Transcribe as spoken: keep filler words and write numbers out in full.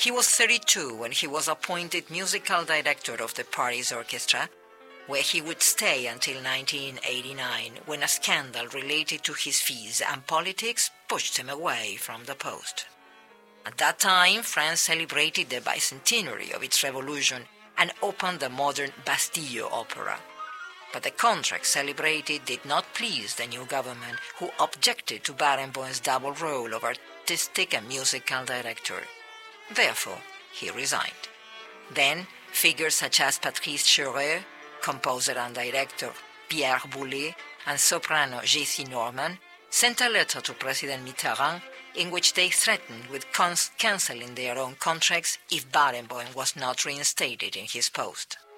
He was thirty-two when he was appointed musical director of the Paris Orchestra, where he would stay until nineteen eighty-nine, when a scandal related to his fees and politics pushed him away from the post. At that time, France celebrated the bicentenary of its revolution and opened the modern Bastille Opera. But the contract celebrated did not please the new government, who objected to Barenboim's double role of artistic and musical director. Therefore, he resigned. Then, figures such as Patrice Chereux, composer and director Pierre Boulez, and soprano J C Norman sent a letter to President Mitterrand in which they threatened with cons- cancelling their own contracts if Barenboim was not reinstated in his post.